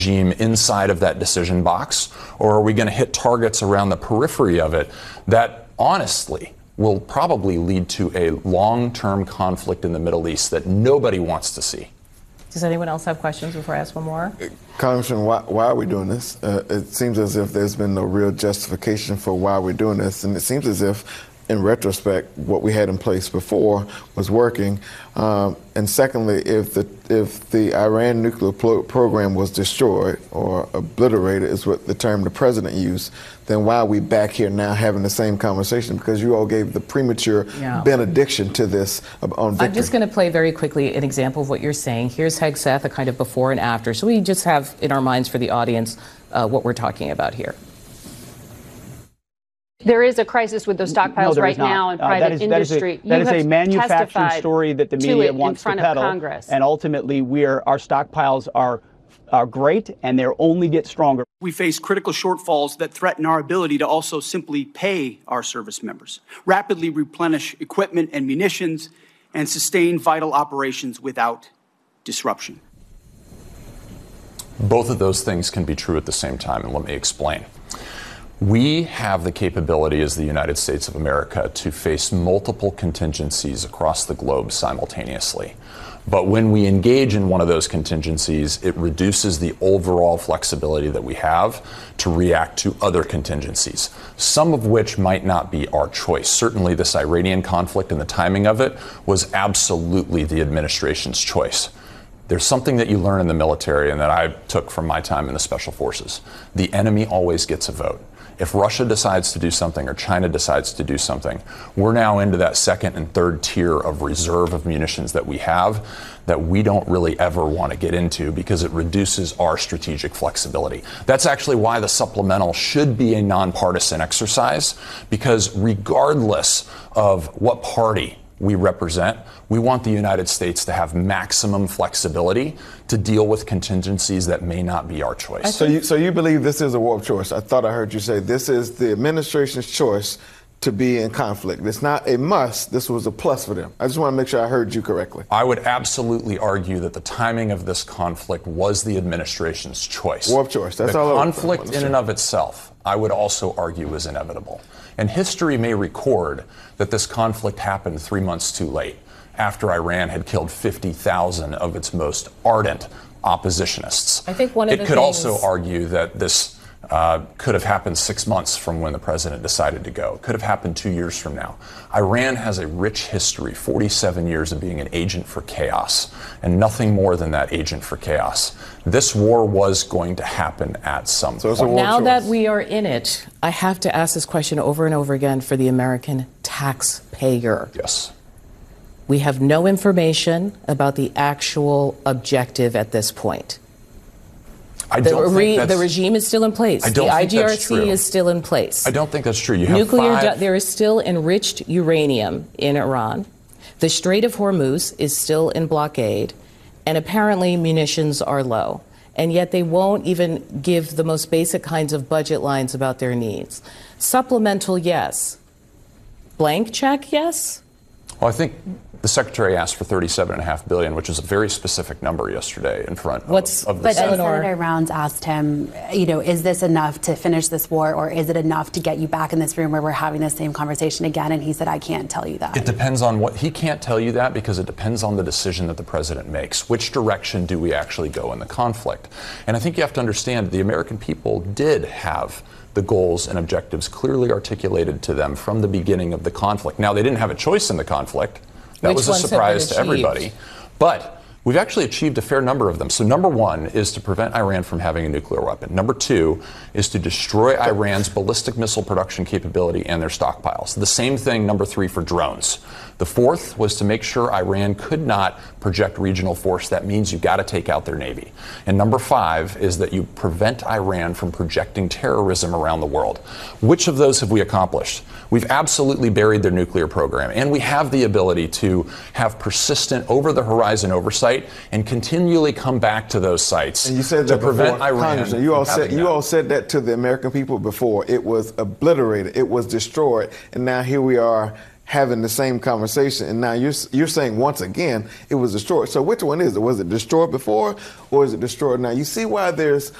regime inside of that decision box, or are we going to hit targets around the periphery of it that honestly will probably lead to a long-term conflict in the Middle East that nobody wants to see? Does anyone else have questions before I ask one more? Congressman, why are we doing this? It seems as if there's been no real justification for why we're doing this, and it seems as if, in retrospect, what we had in place before was working. And secondly, if the Iran nuclear program was destroyed or obliterated, is what the term the president used, then why are we back here now having the same conversation? Because you all gave the premature benediction to this on victory. I'm just going to play very quickly an example of what you're saying. Here's Hegseth, a kind of before and after. So we just have in our minds for the audience what we're talking about here. There is a crisis with those stockpiles right now in private industry. That is a manufactured story that the media wants to peddle. And ultimately, our stockpiles are great, and they'll only get stronger. We face critical shortfalls that threaten our ability to also simply pay our service members, rapidly replenish equipment and munitions, and sustain vital operations without disruption. Both of those things can be true at the same time, and let me explain. We have the capability as the United States of America to face multiple contingencies across the globe simultaneously. But when we engage in one of those contingencies, it reduces the overall flexibility that we have to react to other contingencies, some of which might not be our choice. Certainly this Iranian conflict and the timing of it was absolutely the administration's choice. There's something that you learn in the military and that I took from my time in the Special Forces. The enemy always gets a vote. If Russia decides to do something or China decides to do something, we're now into that second and third tier of reserve of munitions that we have that we don't really ever want to get into because it reduces our strategic flexibility. That's actually why the supplemental should be a nonpartisan exercise, because regardless of what party we represent, we want the United States to have maximum flexibility to deal with contingencies that may not be our choice. So you believe this is a war of choice? I thought I heard you say this is the administration's choice to be in conflict. It's not a must. This was a plus for them. I just want to make sure I heard you correctly. I would absolutely argue that the timing of this conflict was the administration's choice. War of choice. That's all. The conflict in and of itself, I would also argue, was inevitable. And history may record that this conflict happened 3 months too late, after Iran had killed 50,000 of its most ardent oppositionists. I think one of it could also argue that this could have happened 6 months from when the president decided to go. It could have happened 2 years from now. Iran has a rich history, 47 years of being an agent for chaos, and nothing more than that agent for chaos. This war was going to happen at some point. Now that we are in it, I have to ask this question over and over again for the American taxpayer. Yes. We have no information about the actual objective at this point. The regime is still in place. The IGRC is still in place. I don't think that's true. You have there is still enriched uranium in Iran. The Strait of Hormuz is still in blockade, and apparently munitions are low. And yet they won't even give the most basic kinds of budget lines about their needs. Supplemental, yes. Blank check, yes? Well, I think the secretary asked for $37.5 billion, which is a very specific number yesterday in front of the Senate. But Senator Rounds asked him, is this enough to finish this war, or is it enough to get you back in this room where we're having the same conversation again? And he said, I can't tell you that. It depends on he can't tell you that because it depends on the decision that the president makes. Which direction do we actually go in the conflict? And I think you have to understand the American people did have the goals and objectives clearly articulated to them from the beginning of the conflict. Now, they didn't have a choice in the conflict. That was a surprise to everybody. But we've actually achieved a fair number of them. So number one is to prevent Iran from having a nuclear weapon. Number two is to destroy Iran's ballistic missile production capability and their stockpiles. The same thing, number three, for drones. The fourth was to make sure Iran could not project regional force. That means you've got to take out their navy. And number five is that you prevent Iran from projecting terrorism around the world. Which of those have we accomplished? We've absolutely buried their nuclear program, and we have the ability to have persistent over-the-horizon oversight and continually come back to those sites and you said that to prevent before, Iran. You all said that to the American people before. It was obliterated. It was destroyed. And now here we are having the same conversation, and now you're saying once again it was destroyed. So which one is it? Was it destroyed before, or is it destroyed now? You see why there's